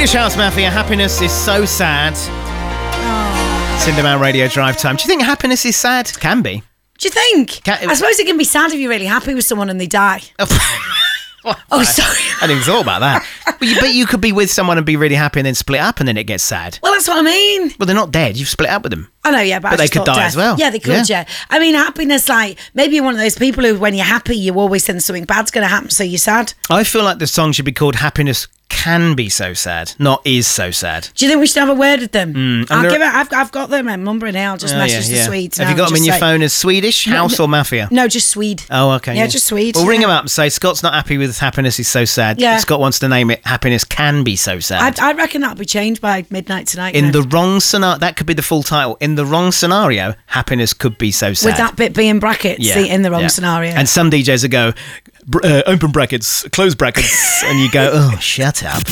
Swedish House Mafia, Happiness is so sad. Cinderman Radio Drive Time. Do you think happiness is sad? Can be. Do you think? I suppose it can be sad if you're really happy with someone and they die. Oh, sorry. I hadn't even thought about that. But you could be with someone and be really happy and then split up and then it gets sad. Well, that's what I mean. Well, they're not dead. You've split up with them. I know, yeah, but they could die death. as well. Yeah, they could, yeah. I mean, happiness, like, maybe you're one of those people who, when you're happy, you always think something bad's going to happen, so you're sad. I feel like the song should be called Happiness Can Be So Sad, not Is So Sad. Do you think we should have a word with them? I've got them. I'm numbering now. I'll just message the Swedes. Have you got them in your phone as Swedish, House or Mafia? No, just Swede. Oh, okay. Yeah, just Swede. Well, ring them up and say, Scott's not happy with Happiness is So Sad. Yeah. Scott wants to name it Happiness Can Be So Sad. I reckon that'll be changed by midnight tonight. In the wrong scenario, that could be the full title. In the wrong scenario, happiness could be so sad. With that bit being brackets, in the wrong scenario. And some DJs will go, open brackets, close brackets, and you go, oh, shut up.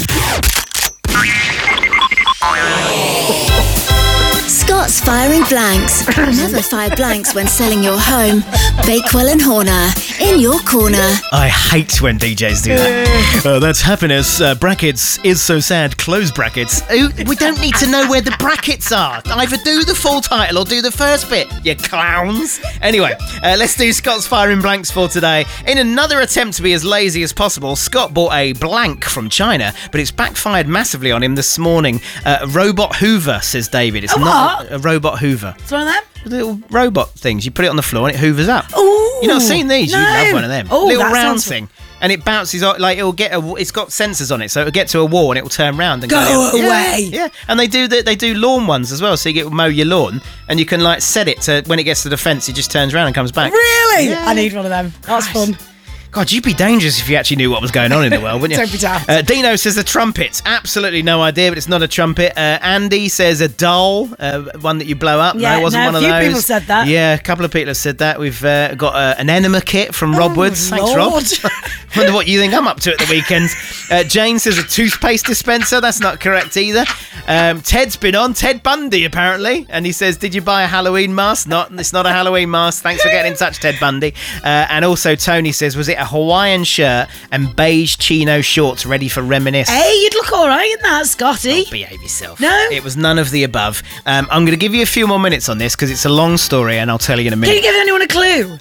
Scott's firing blanks. Never fire blanks when selling your home. Bakewell and Horner, in your corner. I hate when DJs do that. That's happiness, brackets, is so sad, close brackets. We don't need to know where the brackets are. Either do the full title or do the first bit, you clowns. Anyway, let's do Scott's firing blanks for today. In another attempt to be as lazy as possible, Scott bought a blank from China, but it's backfired massively on him this morning. Robot Hoover, says David. It's not a robot Hoover. It's one of them? Little robot things. You put it on the floor and it hoovers up. Ooh, you've not seen these? No. You'd love one of them. Oh, little round thing. And it bounces, like it'll get it's got sensors on it, so it'll get to a wall and it'll turn round and go away. Yeah, and they do lawn ones as well, so you get mow your lawn and you can like set it to when it gets to the fence, it just turns around and comes back. Really? Yeah. I need one of them. That's fun. God, you'd be dangerous if you actually knew what was going on in the world, wouldn't you? Don't be daft. Dino says a trumpet. Absolutely no idea, but it's not a trumpet. Andy says a doll, one that you blow up. Yeah, no, it wasn't one of those. A few people said that. Yeah, a couple of people have said that. We've got an enema kit from Rob Woods. Thanks, Lord. Rob. Wonder what you think I'm up to at the weekends. Jane says a toothpaste dispenser. That's not correct either. Ted's been on. Ted Bundy, apparently. And he says, did you buy a Halloween mask? It's not a Halloween mask. Thanks for getting in touch, Ted Bundy. And also Tony says, was it a Hawaiian shirt and beige chino shorts ready for reminisce? Hey, you'd look all right in that, Scotty. Oh, behave yourself. No? It was none of the above. I'm going to give you a few more minutes on this because it's a long story and I'll tell you in a minute. Can you give anyone a clue?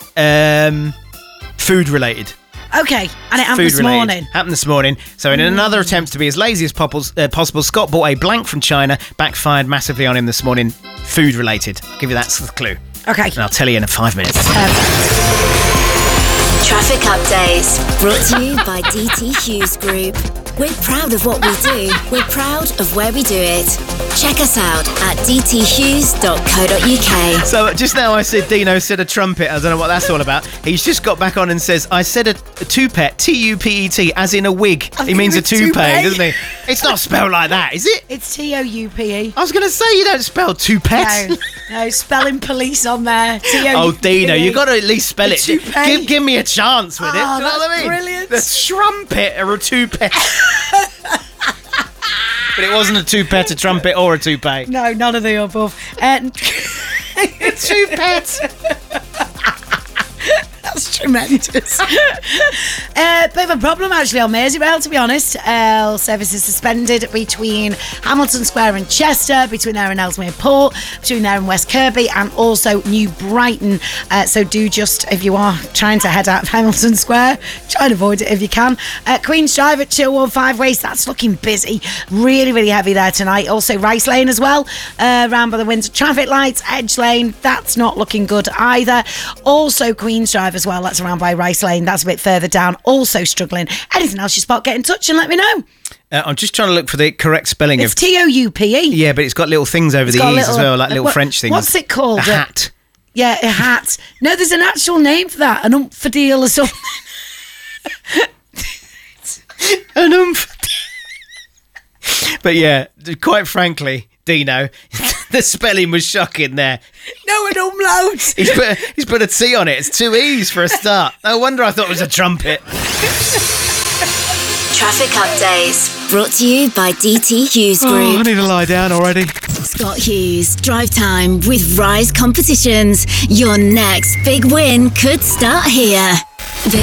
Food related. Okay, and it happened this morning. Happened this morning. So in another attempt to be as lazy as possible, Scott bought a blank from China, backfired massively on him this morning. Food related. I'll give you that clue. Okay. And I'll tell you in 5 minutes. Traffic updates brought to you by DT Hughes Group. We're proud of what we do. We're proud of where we do it. Check us out at dthughes.co.uk. So just now I said Dino said a trumpet. I don't know what that's all about. He's just got back on and says, I said a toupet, T-U-P-E-T, as in a wig. He means a toupee, doesn't he? It's not spelled like that, is it? It's T-O-U-P-E. I was going to say you don't spell toupet. No, spelling police on there. T-O-U-P-E. Oh, Dino, you got to at least spell it. Toupee. Give me a chance with it. Do you know what I mean? Brilliant. The trumpet or a toupet. But it wasn't a toupet, a trumpet, or a toupee. No, none of the above. A toupet. That's tremendous. Bit of a problem actually on Merseyrail, to be honest. Service is suspended between Hamilton Square and Chester, between there and Ellesmere Port, between there and West Kirby, and also New Brighton. So do just, if you are trying to head out of Hamilton Square, try and avoid it if you can. Queen's Drive at Chilwell Five Ways, that's looking busy. Really, really heavy there tonight. Also Rice Lane as well, round by the Windsor traffic lights. Edge Lane, that's not looking good either. Also Queen's Drive as well, that's around by Rice Lane, that's a bit further down, also struggling. Anything else you spot, get in touch and let me know. I'm just trying to look for the correct spelling it's of T-O-U-P-E. Yeah, but it's got little things over the E's as well, like little French things. What's it called? A hat. Yeah, a hat. No, there's an actual name for that, an umphadil or something. An But yeah, quite frankly, Dino, the spelling was shocking there. No, an umlaut. He's put a T on it. It's 2 E's for a start. No wonder I thought it was a trumpet. Traffic updates brought to you by DT Hughes Group. Oh, I need to lie down already. Scott Hughes, drive time with Rise Competitions. Your next big win could start here.